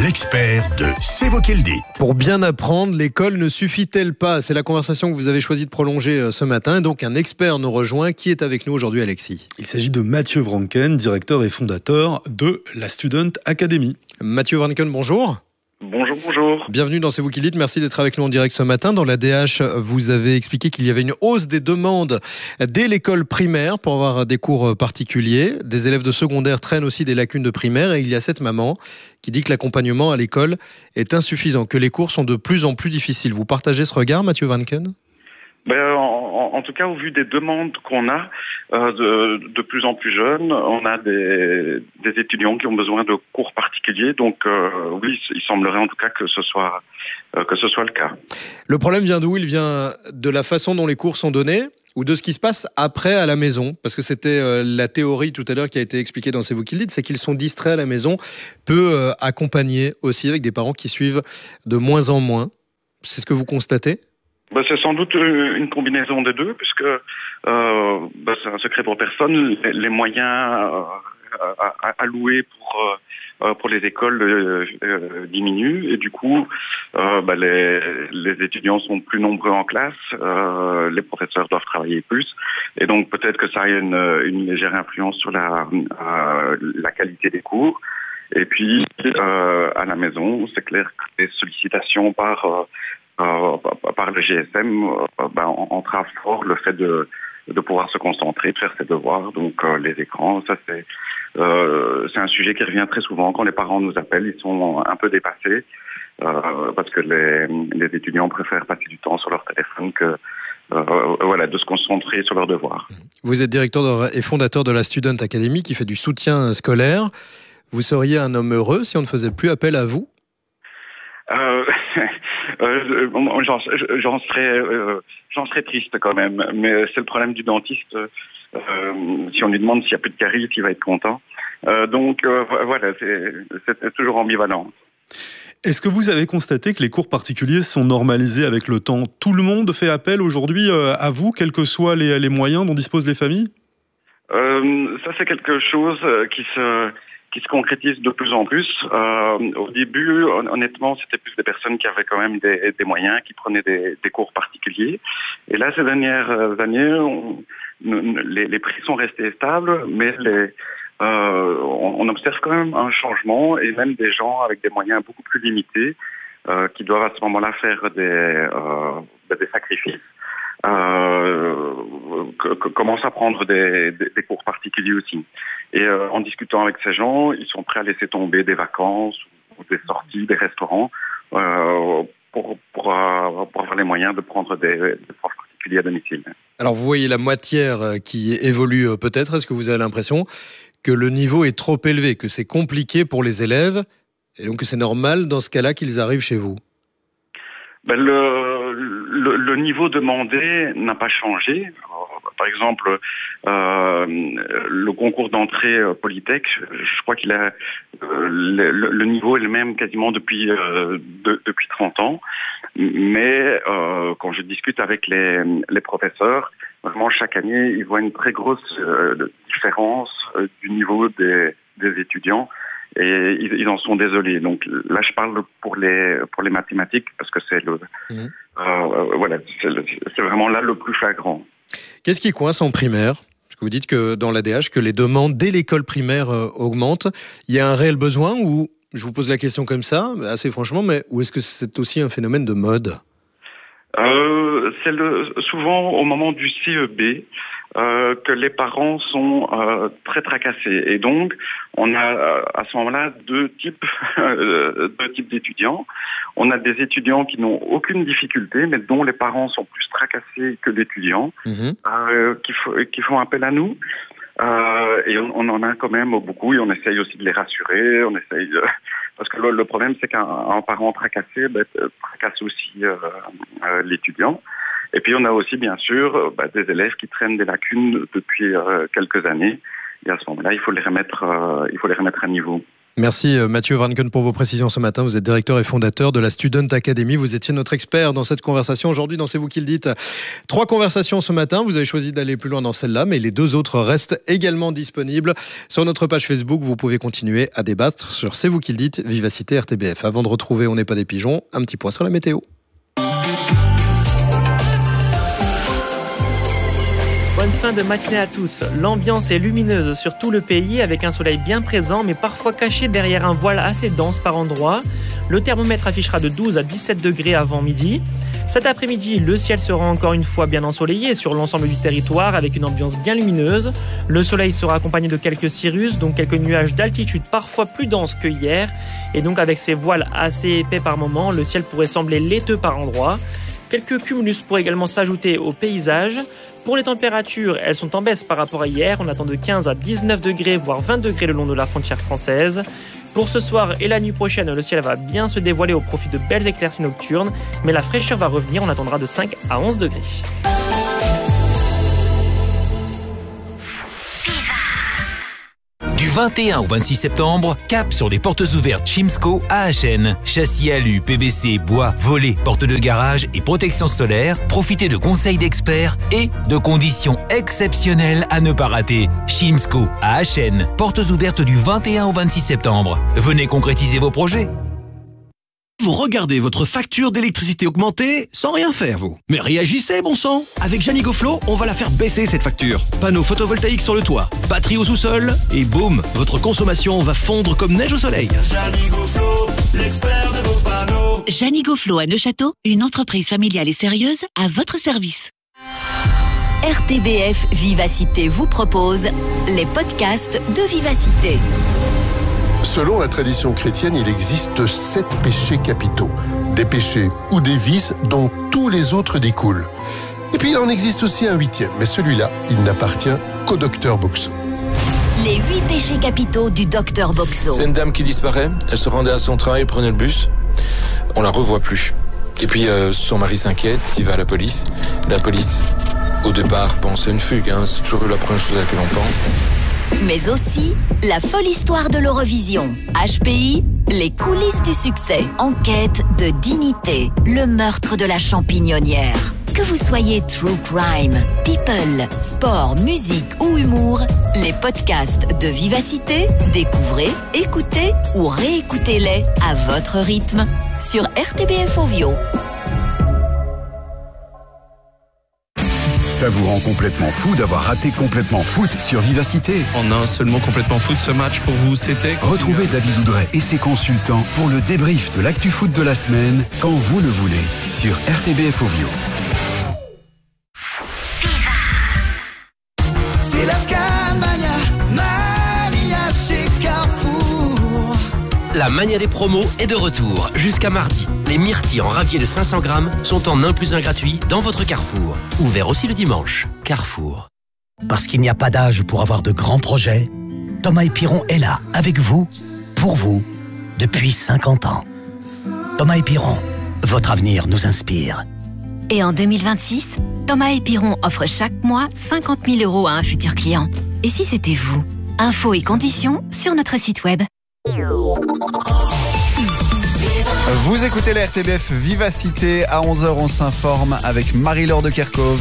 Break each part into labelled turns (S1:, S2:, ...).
S1: l'expert de C'est vous qui le dites.
S2: Pour bien apprendre, l'école ne suffit-elle pas? C'est la conversation que vous avez choisi de prolonger ce matin. Et donc un expert nous rejoint. Qui est avec nous aujourd'hui, Alexis?
S3: Il s'agit de Mathieu Vranken, directeur et fondateur de la Student Academy.
S2: Mathieu Vranken, bonjour.
S4: Bonjour.
S2: Bienvenue dans C'est vous qui le dites. Merci d'être avec nous en direct ce matin. Dans l'ADH, vous avez expliqué qu'il y avait une hausse des demandes dès l'école primaire pour avoir des cours particuliers. Des élèves de secondaire traînent aussi des lacunes de primaire. Et il y a cette maman qui dit que l'accompagnement à l'école est insuffisant, que les cours sont de plus en plus difficiles. Vous partagez ce regard, Mathieu Vranken ?
S4: En tout cas, au vu des demandes qu'on a de plus en plus jeunes, on a des étudiants qui ont besoin de cours particuliers. Donc oui, il semblerait en tout cas que ce soit le cas.
S2: Le problème vient d'où? Il vient de la façon dont les cours sont donnés ou de ce qui se passe après à la maison? Parce que c'était la théorie tout à l'heure qui a été expliquée dans C'est vous qui le dites, c'est qu'ils sont distraits à la maison, peu accompagnés aussi avec des parents qui suivent de moins en moins. C'est ce que vous constatez?
S4: C'est sans doute une combinaison des deux, puisque c'est un secret pour personne. Les moyens alloués pour les écoles diminuent, et du coup, les étudiants sont plus nombreux en classe, les professeurs doivent travailler plus, et donc peut-être que ça a une légère influence sur la qualité des cours. Et puis, à la maison, c'est clair que les sollicitations par le GSM entrave fort le fait de pouvoir se concentrer, de faire ses devoirs. Donc les écrans, ça c'est un sujet qui revient très souvent quand les parents nous appellent. Ils sont un peu dépassés parce que les étudiants préfèrent passer du temps sur leur téléphone que de se concentrer sur leurs devoirs.
S2: Vous êtes directeur et fondateur de la Student Academy qui fait du soutien scolaire. Vous seriez un homme heureux si on ne faisait plus appel à vous?
S4: J'en serais triste quand même, mais c'est le problème du dentiste. Si on lui demande s'il n'y a plus de caries, il va être content. C'est toujours ambivalent.
S3: Est-ce que vous avez constaté que les cours particuliers sont normalisés avec le temps? Tout le monde fait appel aujourd'hui à vous, quels que soient les moyens dont disposent les familles?
S4: Ça, c'est quelque chose qui se concrétise de plus en plus. Au début, honnêtement, c'était plus des personnes qui avaient quand même des moyens, qui prenaient des cours particuliers. Et là, ces dernières années, les prix sont restés stables, mais on observe quand même un changement, et même des gens avec des moyens beaucoup plus limités qui doivent à ce moment-là faire des sacrifices. Commencent à prendre des cours particuliers aussi. Et en discutant avec ces gens, ils sont prêts à laisser tomber des vacances, ou des sorties, des restaurants, pour avoir les moyens de prendre des profs particuliers à domicile.
S2: Alors vous voyez la matière qui évolue peut-être. Est-ce que vous avez l'impression que le niveau est trop élevé, que c'est compliqué pour les élèves, et donc que c'est normal dans ce cas-là qu'ils arrivent chez vous?
S4: Le niveau demandé n'a pas changé. Par exemple, le concours d'entrée Polytech, je crois qu'il a le niveau est le même quasiment depuis 30 ans. Mais quand je discute avec les professeurs, vraiment chaque année, ils voient une très grosse différence du niveau des étudiants. Et ils en sont désolés. Donc là, je parle pour les mathématiques parce que c'est c'est vraiment là le plus flagrant.
S2: Qu'est-ce qui coince en primaire? Parce que vous dites que dans l'ADH, que les demandes dès l'école primaire augmentent. Il y a un réel besoin, ou je vous pose la question comme ça, assez franchement, mais ou est-ce que c'est aussi un phénomène de mode?
S4: C'est souvent au moment du CEB que les parents sont très tracassés, et donc on a à ce moment-là deux types d'étudiants. On a des étudiants qui n'ont aucune difficulté, mais dont les parents sont plus tracassés que l'étudiant, qui font appel à nous. Et on en a quand même beaucoup, et on essaye aussi de les rassurer. Parce que le problème, c'est qu'un parent tracassé tracasse aussi l'étudiant. Et puis on a aussi bien sûr des élèves qui traînent des lacunes depuis quelques années. Et à ce moment-là, il faut les remettre à niveau.
S2: Merci Mathieu Vranken pour vos précisions ce matin. Vous êtes directeur et fondateur de la Student Academy. Vous étiez notre expert dans cette conversation aujourd'hui dans C'est vous qui le dites. 3 conversations ce matin. Vous avez choisi d'aller plus loin dans celle-là, mais les 2 autres restent également disponibles. Sur notre page Facebook, vous pouvez continuer à débattre sur C'est vous qui le dites, Vivacité RTBF. Avant de retrouver On n'est pas des pigeons, un petit point sur la météo.
S5: Bonne fin de matinée à tous. L'ambiance est lumineuse sur tout le pays avec un soleil bien présent mais parfois caché derrière un voile assez dense par endroits. Le thermomètre affichera de 12 à 17 degrés avant midi. Cet après-midi, le ciel sera encore une fois bien ensoleillé sur l'ensemble du territoire avec une ambiance bien lumineuse. Le soleil sera accompagné de quelques cirrus, donc quelques nuages d'altitude parfois plus denses que hier. Et donc avec ces voiles assez épais par moments, le ciel pourrait sembler laiteux par endroits. Quelques cumulus pourraient également s'ajouter au paysage. Pour les températures, elles sont en baisse par rapport à hier. On attend de 15 à 19 degrés, voire 20 degrés le long de la frontière française. Pour ce soir et la nuit prochaine, le ciel va bien se dévoiler au profit de belles éclaircies nocturnes. Mais la fraîcheur va revenir, on attendra de 5 à 11 degrés.
S6: Du 21 au 26 septembre, cap sur les portes ouvertes Chimsco AHN. Châssis alu, PVC, bois, volets, portes de garage et protection solaire. Profitez de conseils d'experts et de conditions exceptionnelles à ne pas rater. Chimsco AHN. Portes ouvertes du 21 au 26 septembre. Venez concrétiser vos projets.
S1: Vous regardez votre facture d'électricité augmenter sans rien faire, vous. Mais réagissez, bon sang. Avec Janigoflo, on va la faire baisser, cette facture. Panneaux photovoltaïques sur le toit, batterie au sous-sol, et boum, votre consommation va fondre comme neige au soleil.
S7: Janigoflo, l'expert de vos panneaux.
S8: Janigoflo à Neuchâteau, une entreprise familiale et sérieuse à votre service. RTBF Vivacité vous propose les podcasts de Vivacité.
S9: Selon la tradition chrétienne, il existe 7 péchés capitaux. Des péchés ou des vices dont tous les autres découlent. Et puis il en existe aussi un 8e, mais celui-là, il n'appartient qu'au docteur Boxo.
S8: Les 8 péchés capitaux du docteur Boxo.
S10: C'est une dame qui disparaît, elle se rendait à son travail, prenait le bus, on la revoit plus. Et puis son mari s'inquiète, il va à la police. La police, au départ, pense à une fugue, c'est toujours la première chose à laquelle on pense.
S8: Mais aussi la folle histoire de l'Eurovision. HPI, les coulisses du succès. Enquête de dignité, le meurtre de la champignonnière. Que vous soyez true crime, people, sport, musique ou humour, les podcasts de Vivacité, découvrez, écoutez ou réécoutez-les à votre rythme sur RTBF Ovio.
S1: Ça vous rend complètement fou d'avoir raté Complètement Foot sur Vivacité.
S11: En un seul mot, Complètement Foot, ce match pour vous, c'était...
S1: Retrouvez David Oudret et ses consultants pour le débrief de l'actu foot de la semaine, quand vous le voulez, sur RTBF Ovio.
S7: C'est la Scanmania, mania chez Carrefour.
S12: La mania des promos est de retour jusqu'à mardi. Les myrtilles en ravier de 500 grammes sont en 1 + 1 gratuit dans votre Carrefour. Ouvert aussi le dimanche. Carrefour.
S13: Parce qu'il n'y a pas d'âge pour avoir de grands projets, Thomas & Piron est là, avec vous, pour vous, depuis 50 ans. Thomas & Piron, votre avenir nous inspire.
S8: Et en 2026, Thomas & Piron offre chaque mois 50 000 € à un futur client. Et si c'était vous? Infos et conditions sur notre site web.
S14: Vous écoutez la RTBF Vivacité. À 11h, on s'informe avec Marie-Laure de Kerkhove.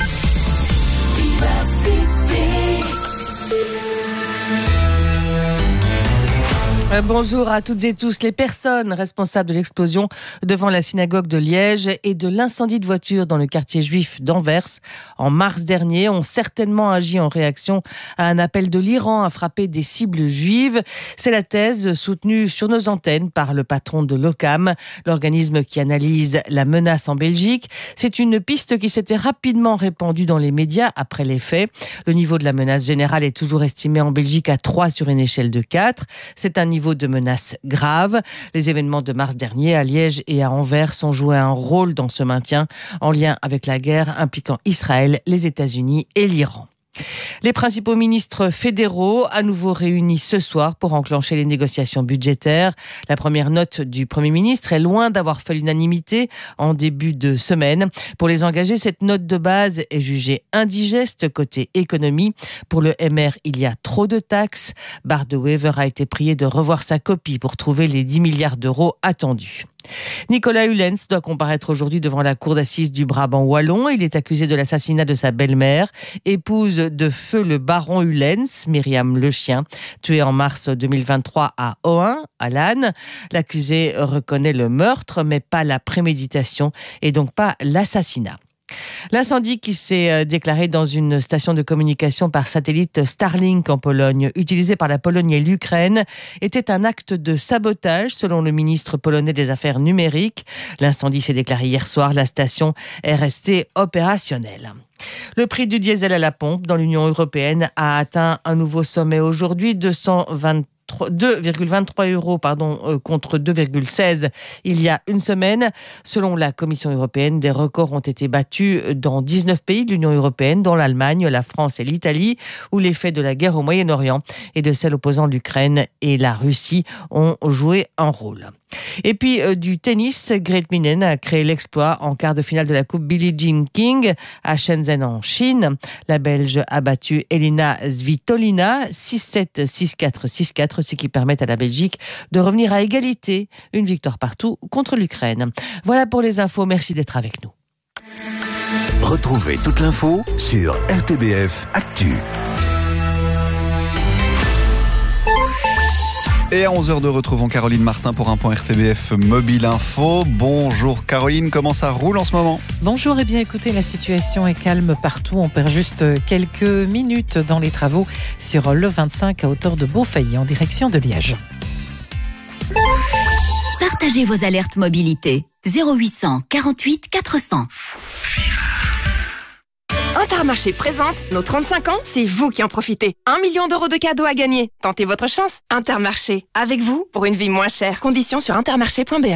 S15: Bonjour à toutes et tous. Les personnes responsables de l'explosion devant la synagogue de Liège et de l'incendie de voiture dans le quartier juif d'Anvers en mars dernier ont certainement agi en réaction à un appel de l'Iran à frapper des cibles juives. C'est la thèse soutenue sur nos antennes par le patron de l'OCAM, l'organisme qui analyse la menace en Belgique. C'est une piste qui s'était rapidement répandue dans les médias après les faits. Le niveau de la menace générale est toujours estimé en Belgique à 3 sur une échelle de 4. C'est un niveau de menace grave. Les événements de mars dernier à Liège et à Anvers ont joué un rôle dans ce maintien en lien avec la guerre impliquant Israël, les États-Unis et l'Iran. Les principaux ministres fédéraux à nouveau réunis ce soir pour enclencher les négociations budgétaires. La première note du Premier ministre est loin d'avoir fait l'unanimité en début de semaine. Pour les engagés, cette note de base est jugée indigeste côté économie. Pour le MR, il y a trop de taxes. Bart De Wever a été prié de revoir sa copie pour trouver les 10 milliards d'euros attendus. Nicolas Hulens doit comparaître aujourd'hui devant la cour d'assises du Brabant wallon. Il est accusé de l'assassinat de sa belle-mère, épouse de feu le baron Hulens, Myriam Le Chien, tuée en mars 2023 à Ohain, à Lannes. L'accusé reconnaît le meurtre, mais pas la préméditation et donc pas l'assassinat. L'incendie qui s'est déclaré dans une station de communication par satellite Starlink en Pologne, utilisée par la Pologne et l'Ukraine, était un acte de sabotage selon le ministre polonais des Affaires numériques. L'incendie s'est déclaré hier soir, la station est restée opérationnelle. Le prix du diesel à la pompe dans l'Union européenne a atteint un nouveau sommet aujourd'hui, 2,23 euros contre 2,16 il y a une semaine. Selon la Commission européenne, des records ont été battus dans 19 pays de l'Union européenne, dont l'Allemagne, la France et l'Italie, où l'effet de la guerre au Moyen-Orient et de celle opposant l'Ukraine et la Russie ont joué un rôle. Et puis du tennis, Grete Minen a créé l'exploit en quart de finale de la Coupe Billie Jean King à Shenzhen en Chine. La Belge a battu Elina Svitolina 6-7, 6-4, 6-4, ce qui permet à la Belgique de revenir à égalité, une victoire partout contre l'Ukraine. Voilà pour les infos, merci d'être avec nous.
S16: Retrouvez toute l'info sur RTBF Actu.
S14: Et à 11h, retrouvons Caroline Martin pour un point RTBF Mobile Info. Bonjour Caroline, comment ça roule en ce moment ?
S17: Bonjour, eh bien écoutez, la situation est calme partout. On perd juste quelques minutes dans les travaux sur le 25 à hauteur de Beaufailly en direction de Liège.
S8: Partagez vos alertes mobilité. 0800 48 400.
S18: Intermarché présente nos 35 ans, c'est vous qui en profitez. 1 million d'euros de cadeaux à gagner. Tentez votre chance. Intermarché, avec vous pour une vie moins chère. Conditions sur intermarché.be.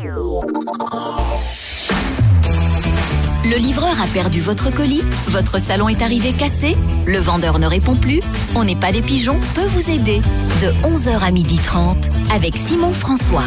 S8: Le livreur a perdu votre colis, votre salon est arrivé cassé, le vendeur ne répond plus, On n'est pas des pigeons peut vous aider. De 11h à 12h30 avec Simon François.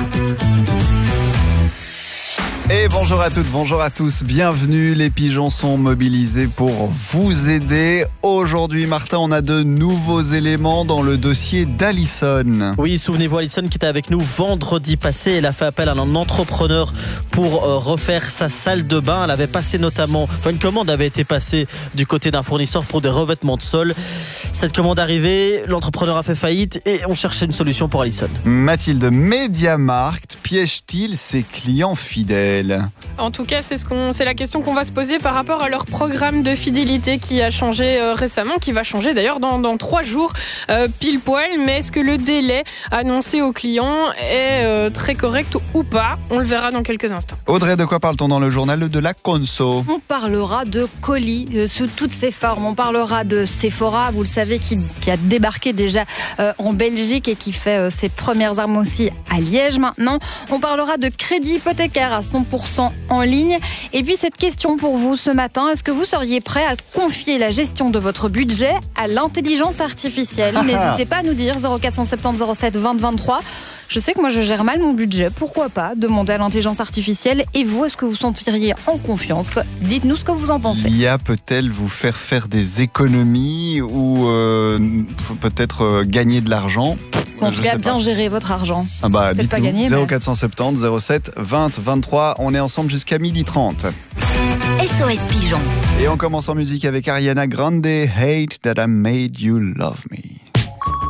S14: Et bonjour à toutes, bonjour à tous, bienvenue, les pigeons sont mobilisés pour vous aider. Aujourd'hui Martin, on a de nouveaux éléments dans le dossier d'Alison.
S19: Oui, souvenez-vous, Alison qui était avec nous vendredi passé, elle a fait appel à un entrepreneur pour refaire sa salle de bain. Elle avait passé notamment, une commande avait été passée du côté d'un fournisseur pour des revêtements de sol. Cette commande arrivée, l'entrepreneur a fait faillite et on cherchait une solution pour Alison.
S14: Mathilde, MediaMarkt piège-t-il ses clients fidèles ?
S20: En tout cas, c'est la question qu'on va se poser par rapport à leur programme de fidélité qui a changé récemment, qui va changer d'ailleurs dans 3 jours pile poil. Mais est-ce que le délai annoncé aux clients est très correct ou pas ? On le verra dans quelques instants.
S14: Audrey, de quoi parle-t-on dans le journal de la conso ?
S21: On parlera de colis sous toutes ses formes. On parlera de Sephora, vous le savez, qui a débarqué déjà en Belgique et qui fait ses premières armes aussi à Liège maintenant. On parlera de crédit hypothécaire à 100% en ligne. Et puis cette question pour vous ce matin, est-ce que vous seriez prêt à confier la gestion de votre budget à l'intelligence artificielle ? N'hésitez pas à nous dire 0470 07 20 23. Je sais que moi je gère mal mon budget, pourquoi pas demander à l'intelligence artificielle. Et vous, est-ce que vous sentiriez en confiance ? Dites-nous ce que vous en pensez.
S14: L'IA peut-elle vous faire faire des économies ou peut-être gagner de l'argent ?
S21: En tout cas, bien gérer votre argent.
S14: Dites-nous,
S21: pas gagner,
S14: 0470 07 20 23. On est ensemble jusqu'à 12h30.
S8: SOS Pigeon.
S14: Et on commence en musique avec Ariana Grande, Hate That I Made You Love Me.